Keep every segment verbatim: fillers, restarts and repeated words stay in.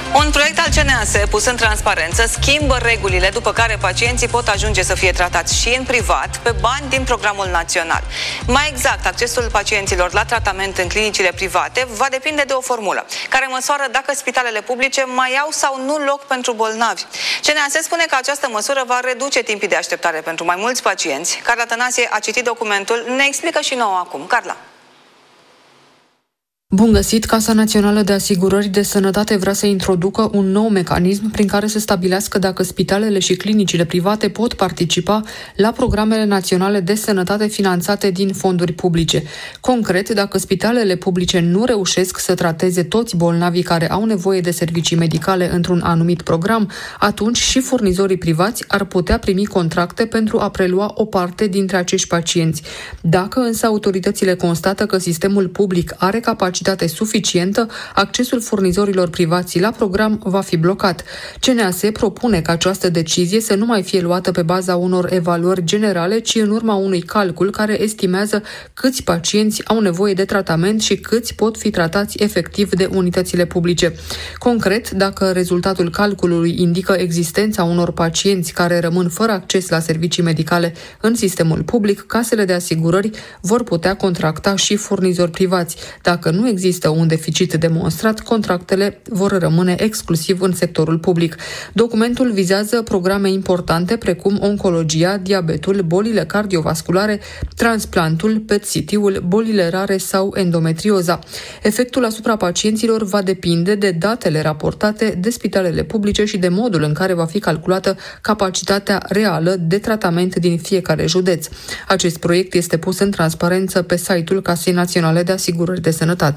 Un proiect al C N A S pus în transparență schimbă regulile după care pacienții pot ajunge să fie tratați și în privat pe bani din programul național. Mai exact, accesul pacienților la tratament în clinicile private va depinde de o formulă care măsoară dacă spitalele publice mai au sau nu loc pentru bolnavi. C N A S spune că această măsură va reduce timpii de așteptare pentru mai mulți pacienți. Carla Tănase a citit documentul, ne explică și nouă acum. Carla. Bun găsit! Casa Națională de Asigurări de Sănătate vrea să introducă un nou mecanism prin care să stabilească dacă spitalele și clinicile private pot participa la programele naționale de sănătate finanțate din fonduri publice. Concret, dacă spitalele publice nu reușesc să trateze toți bolnavii care au nevoie de servicii medicale într-un anumit program, atunci și furnizorii privați ar putea primi contracte pentru a prelua o parte dintre acești pacienți. Dacă însă autoritățile constată că sistemul public are capacitate suficientă, accesul furnizorilor privați la program va fi blocat. C N A S propune ca această decizie să nu mai fie luată pe baza unor evaluări generale, ci în urma unui calcul care estimează câți pacienți au nevoie de tratament și câți pot fi tratați efectiv de unitățile publice. Concret, dacă rezultatul calculului indică existența unor pacienți care rămân fără acces la servicii medicale în sistemul public, casele de asigurări vor putea contracta și furnizori privați. Dacă nu există un deficit demonstrat, contractele vor rămâne exclusiv în sectorul public. Documentul vizează programe importante precum oncologia, diabetul, bolile cardiovasculare, transplantul, P E T-C T-ul, bolile rare sau endometrioza. Efectul asupra pacienților va depinde de datele raportate de spitalele publice și de modul în care va fi calculată capacitatea reală de tratament din fiecare județ. Acest proiect este pus în transparență pe site-ul Casei Naționale de Asigurări de Sănătate.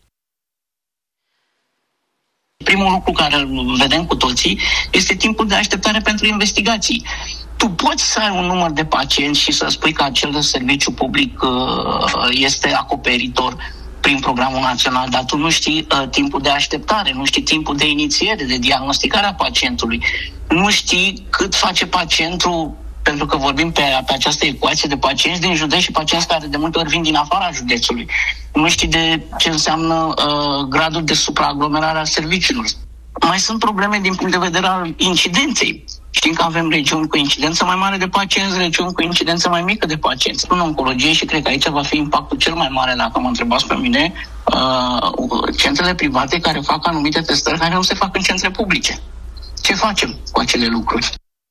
Primul lucru care îl vedem cu toții este timpul de așteptare pentru investigații. Tu poți să ai un număr de pacienți și să spui că acel serviciu public este acoperitor prin programul național, dar tu nu știi uh, timpul de așteptare, nu știi timpul de inițiere, de diagnosticare a pacientului, nu știi cât face pacientul, pentru că vorbim pe, pe această ecuație de pacienți din județ și pacienți care de multe ori vin din afara județului. Nu știi de ce înseamnă uh, gradul de supraaglomerare a serviciilor. Mai sunt probleme din punct de vedere al incidenței. Știm că avem regiuni cu incidență mai mare de pacienți, regiuni cu incidență mai mică de pacienți. În oncologie, și cred că aici va fi impactul cel mai mare, dacă mă întrebați pe mine, uh, centrele private care fac anumite testări care nu se fac în centre publice. Ce facem cu acele lucruri?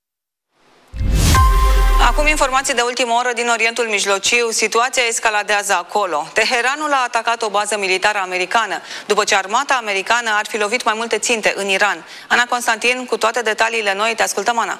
Acum informații de ultimă oră din Orientul Mijlociu. Situația escaladează acolo. Teheranul a atacat o bază militară americană, după ce armata americană ar fi lovit mai multe ținte în Iran. Ana Constantin, cu toate detaliile noi, te ascultăm, Ana.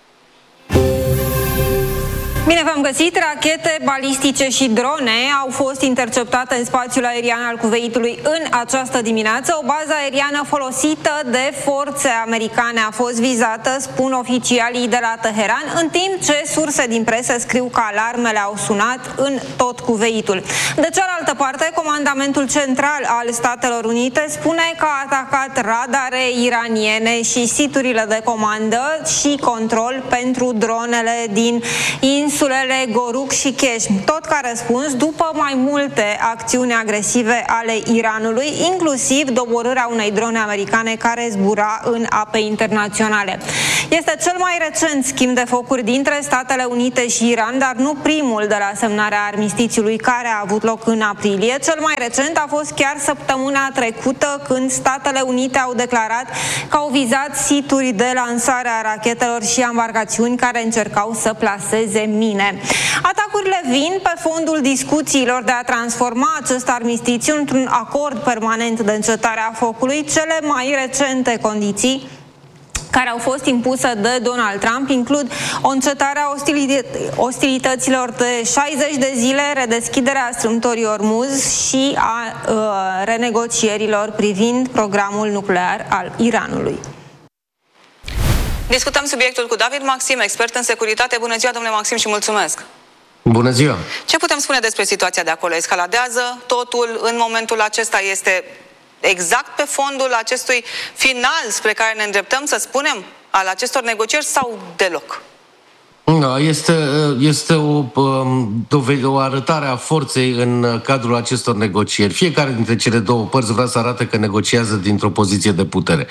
Bine v-am găsit! Rachete balistice și drone au fost interceptate în spațiul aerian al Kuveitului în această dimineață. O bază aeriană folosită de forțe americane a fost vizată, spun oficialii de la Teheran, în timp ce surse din presă scriu că alarmele au sunat în tot Kuveitul. De cealaltă parte, Comandamentul Central al Statelor Unite spune că a atacat radare iraniene și siturile de comandă și control pentru dronele din insulele insulele Goruk și Keshm, tot ca răspuns după mai multe acțiuni agresive ale Iranului, inclusiv doborârea unei drone americane care zbura în ape internaționale. Este cel mai recent schimb de focuri dintre Statele Unite și Iran, dar nu primul de la semnarea armistițiului care a avut loc în aprilie. Cel mai recent a fost chiar săptămâna trecută, când Statele Unite au declarat că au vizat situri de lansare a rachetelor și embarcațiuni care încercau să plaseze mine. Atacurile vin pe fondul discuțiilor de a transforma acest armistițiu într-un acord permanent de încetare a focului. Cele mai recente condiții care au fost impuse de Donald Trump includ o încetare a ostilităților de șaizeci de zile, redeschiderea strâmtorii Ormuz și a uh, renegocierilor privind programul nuclear al Iranului. Discutăm subiectul cu David Maxim, expert în securitate. Bună ziua, domnule Maxim, și mulțumesc! Bună ziua! Ce putem spune despre situația de acolo? Escaladează totul în momentul acesta? Este exact pe fondul acestui final spre care ne îndreptăm, să spunem, al acestor negocieri, sau deloc? Este, este o, o arătare a forței în cadrul acestor negocieri. Fiecare dintre cele două părți vrea să arate că negociază dintr-o poziție de putere.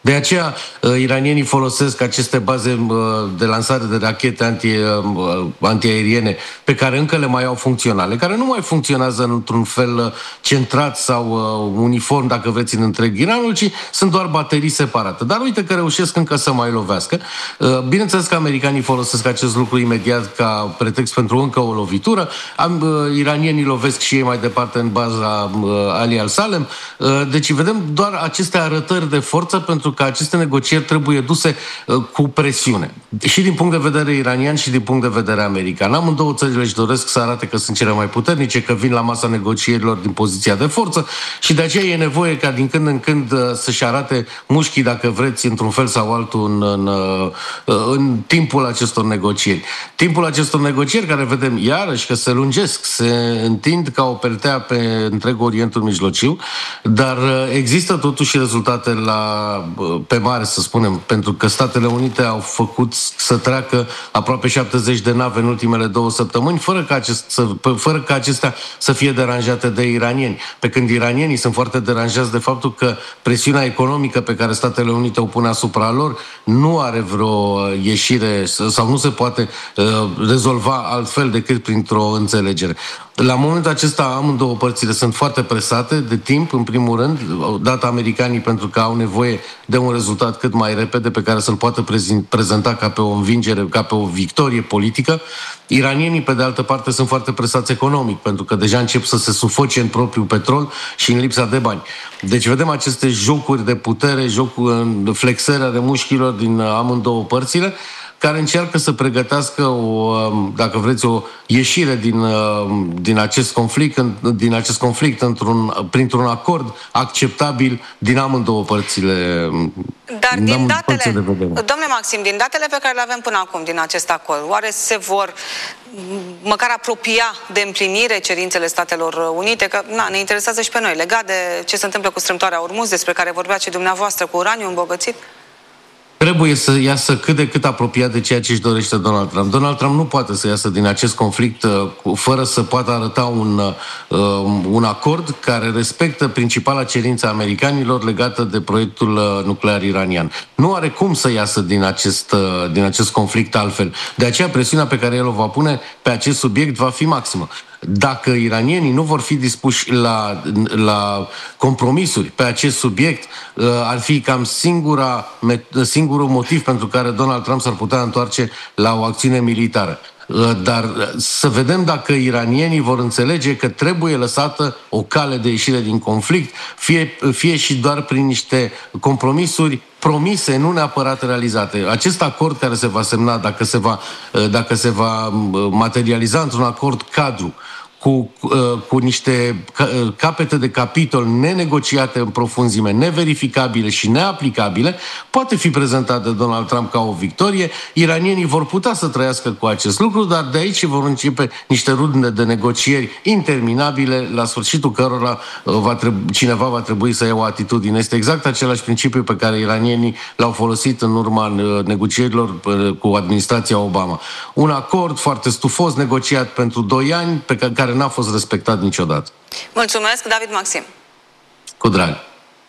De aceea, iranienii folosesc aceste baze de lansare de rachete anti, antiaeriene pe care încă le mai au funcționale, care nu mai funcționează într-un fel centrat sau uniform, dacă vreți, în întreg Iranul, ci sunt doar baterii separate. Dar uite că reușesc încă să mai lovească. Bineînțeles că americanii folosesc acest lucru imediat ca pretext pentru încă o lovitură. Iranienii lovesc și ei mai departe în baza Ali al-Salem. Deci vedem doar aceste arătări de forță, pentru că aceste negocieri trebuie duse cu presiune. Și din punct de vedere iranian și din punct de vedere american. Amândouă țările își doresc să arate că sunt cele mai puternice, că vin la masa negocierilor din poziția de forță și de aceea e nevoie ca din când în când să-și arate mușchii, dacă vreți, într-un fel sau altul în, în, în timpul acestor negocieri. Timpul acestor negocieri care vedem iarăși că se lungesc, se întind ca o peltea pe întreg Orientul Mijlociu, dar există totuși rezultate la, pe mare, să spunem, pentru că Statele Unite au făcut să treacă aproape șaptezeci de nave în ultimele două săptămâni, fără ca, acest, să, fără ca acestea să fie deranjate de iranieni. Pe când iranienii sunt foarte deranjați de faptul că presiunea economică pe care Statele Unite o pune asupra lor nu are vreo ieșire sau nu se poate uh, rezolva altfel decât printr-o înțelegere. La momentul acesta amândouă părțile sunt foarte presate de timp, în primul rând, dat americanii pentru că au nevoie de un rezultat cât mai repede pe care să-l poată prezenta ca pe o învingere, ca pe o victorie politică. Iranienii, pe de altă parte, sunt foarte presați economic, pentru că deja încep să se sufoce în propriul petrol și în lipsa de bani. Deci vedem aceste jocuri de putere, jocuri, flexarea de mușchilor din amândouă părțile, care încearcă să pregătească, o, dacă vreți, o ieșire din, din acest conflict, din acest conflict într-un, printr-un acord acceptabil din amândouă părțile. Dar din datele, domnule Maxim, din datele pe care le avem până acum din acest acord, oare se vor măcar apropia de împlinire cerințele Statelor Unite? Că na, ne interesează și pe noi, legat de ce se întâmplă cu strâmtoarea Ormuz, despre care vorbeați și dumneavoastră, cu uraniu îmbogățit? Trebuie să iasă cât de cât apropiat de ceea ce își dorește Donald Trump. Donald Trump nu poate să iasă din acest conflict uh, fără să poată arăta un, uh, un acord care respectă principala cerință a americanilor legată de proiectul uh, nuclear iranian. Nu are cum să iasă din acest, uh, din acest conflict altfel. De aceea presiunea pe care el o va pune pe acest subiect va fi maximă. Dacă iranienii nu vor fi dispuși la, la compromisuri pe acest subiect, ar fi cam singura, singurul motiv pentru care Donald Trump s-ar putea întoarce la o acțiune militară. Dar să vedem dacă iranienii vor înțelege că trebuie lăsată o cale de ieșire din conflict, fie, fie și doar prin niște compromisuri promise, nu neapărat realizate. Acest acord care se va semna, dacă se va, dacă se va materializa într-un acord cadru, cu, cu niște capete de capitol nenegociate în profunzime, neverificabile și neaplicabile, poate fi prezentat de Donald Trump ca o victorie. Iranienii vor putea să trăiască cu acest lucru, dar de aici vor începe niște runde de negocieri interminabile, la sfârșitul cărora va trebui, cineva va trebui să ia o atitudine. Este exact același principiu pe care iranienii l-au folosit în urma negocierilor cu administrația Obama. Un acord foarte stufos, negociat pentru doi ani, pe care care n-a fost respectat niciodată. Mulțumesc, David Maxim. Cu drag.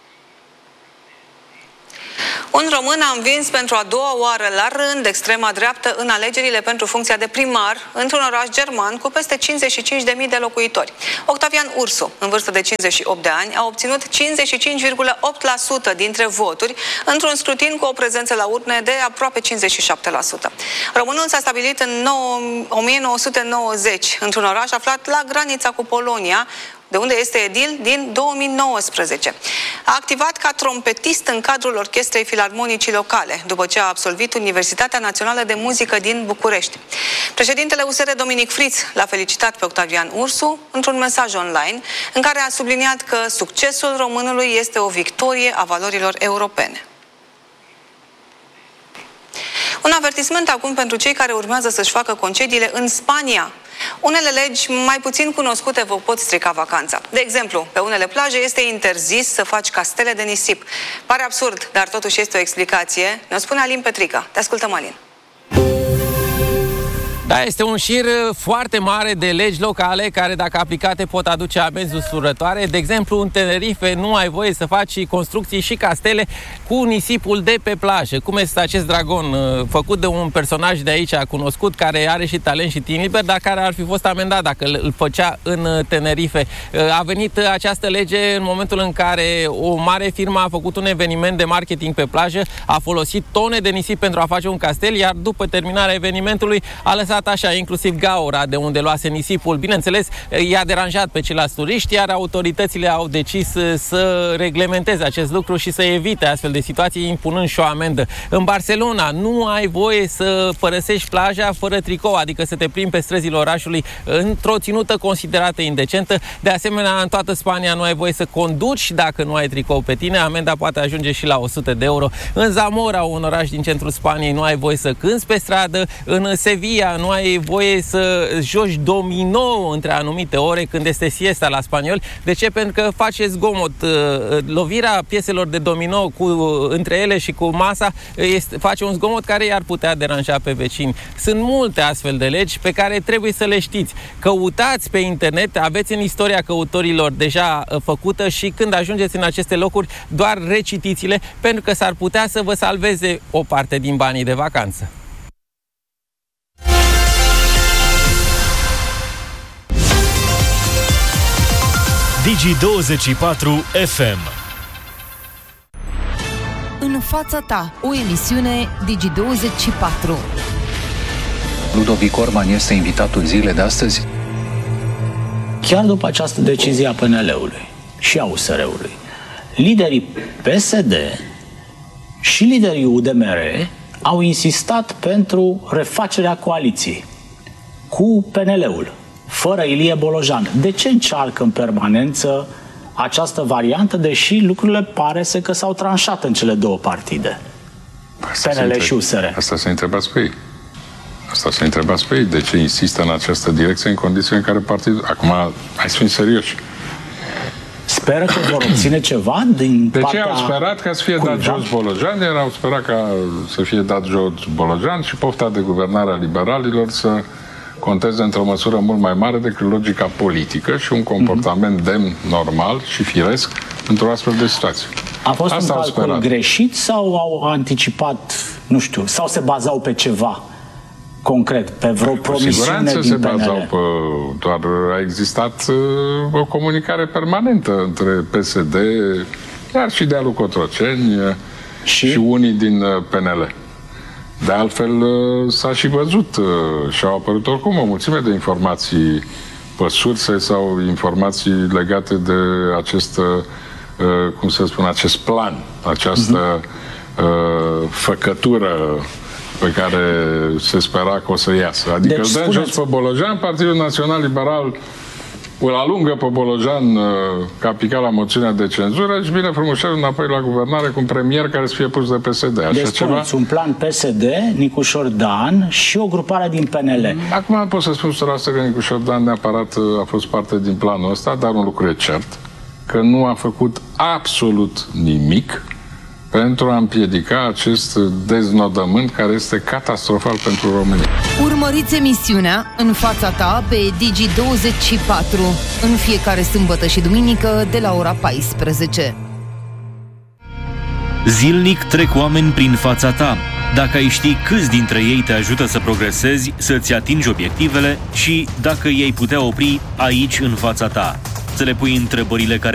Un român a învins pentru a doua oară la rând extrema dreaptă în alegerile pentru funcția de primar într-un oraș german cu peste cincizeci și cinci de mii de locuitori. Octavian Ursu, în vârstă de cincizeci și opt de ani, a obținut cincizeci și cinci virgulă opt la sută dintre voturi într-un scrutin cu o prezență la urne de aproape cincizeci și șapte la sută. Românul s-a stabilit în o mie nouă sute nouăzeci într-un oraș aflat la granița cu Polonia, de unde este edil din două mii nouăsprezece. A activat ca trompetist în cadrul Orchestrei Filarmonicii Locale, după ce a absolvit Universitatea Națională de Muzică din București. Președintele U S R Dominic Friț l-a felicitat pe Octavian Ursu într-un mesaj online, în care a subliniat că succesul românului este o victorie a valorilor europene. Un avertisment acum pentru cei care urmează să-și facă concediile în Spania. Unele legi mai puțin cunoscute vă pot strica vacanța. De exemplu, pe unele plaje este interzis să faci castele de nisip. Pare absurd, dar totuși este o explicație. Ne-o spune Alin Petrica. Te ascultăm, Alin. Da, este un șir foarte mare de legi locale care, dacă aplicate, pot aduce amenzi usurătoare. De exemplu, în Tenerife nu ai voie să faci construcții și castele cu nisipul de pe plajă. Cum este acest dragon făcut de un personaj de aici cunoscut, care are și talent și timp liber, dar care ar fi fost amendat dacă îl făcea în Tenerife. A venit această lege în momentul în care o mare firmă a făcut un eveniment de marketing pe plajă, a folosit tone de nisip pentru a face un castel, iar după terminarea evenimentului a lăsat așa, inclusiv gaura de unde luase nisipul. Bineînțeles, i-a deranjat pe ceilalți turiști, iar autoritățile au decis să reglementeze acest lucru și să evite astfel de situații, impunând și o amendă. În Barcelona nu ai voie să părăsești plaja fără tricou, adică să te plimbi pe străzile orașului într-o ținută considerată indecentă. De asemenea, în toată Spania nu ai voie să conduci dacă nu ai tricou pe tine. Amenda poate ajunge și la o sută de euro. În Zamora, un oraș din centrul Spaniei, nu ai voie să cânți pe stradă. În Sevilla nu ai voie să joci domino între anumite ore când este siesta la spanioli. De ce? Pentru că face zgomot. Lovirea pieselor de domino cu, între ele și cu masa este, face un zgomot care i-ar putea deranja pe vecini. Sunt multe astfel de legi pe care trebuie să le știți. Căutați pe internet, aveți în istoria căutorilor deja făcută și când ajungeți în aceste locuri, doar recitiți-le, pentru că s-ar putea să vă salveze o parte din banii de vacanță. Digi douăzeci și patru F M. În fața ta, o emisiune Digi douăzeci și patru. Ludovic Orban este invitatul zilei de astăzi. Chiar după această decizie a P N L-ului și a U S R-ului, liderii P S D și liderii U D M R au insistat pentru refacerea coaliției cu P N L-ul, fără Ilie Bolojan. De ce încearcă în permanență această variantă, deși lucrurile pare să că s-au tranșat în cele două partide, P N L și U S R? Asta să întrebați pe ei. Asta să întrebați pe ei. De ce insistă în această direcție în condiții în care partidul... Acum, hai să fim serioși. Speră că vor obține ceva din de partea... De ce au sperat ca să fie dat jos Bolojan? Iar au sperat ca să fie dat jos Bolojan și pofta de guvernare a liberalilor să conteze într-o măsură mult mai mare decât logica politică și un comportament mm-hmm. demn, normal și firesc într-o astfel de situație. A fost Asta un calcul greșit sau au anticipat, nu știu, sau se bazau pe ceva concret, pe vreo promisiune din P N L? se bazau pe... Doar a existat uh, o comunicare permanentă între P S D, chiar și de-a lui Cotroceni și? și unii din P N L. De altfel, s-a și văzut și au apărut oricum o mulțime de informații pe surse sau informații legate de acest, cum să spun, acest plan, această uh-huh. făcătură pe care se spera că o să iasă. Adică deci, dăm spuneți... jos pe Bolojan, Partidul Național Liberal îl alungă pe Bolojan ca picat la moțiunea de cenzură și vine frumușel înapoi la guvernare cu un premier care să fie pus de P S D. Așa deci ceva? un plan P S D, Nicușor Dan și o grupare din P N L. Acum pot să spun o dată că Nicușor Dan neapărat a fost parte din planul ăsta, dar un lucru e cert, că nu a făcut absolut nimic pentru a împiedica acest deznodământ care este catastrofal pentru România. Urmăriți emisiunea În fața ta pe Digi douăzeci și patru în fiecare sâmbătă și duminică de la ora paisprezece. Zilnic trec oameni prin fața ta. Dacă ai ști câți dintre ei te ajută să progresezi, să-ți atingi obiectivele și dacă ei putea opri aici în fața ta, să le pui întrebările care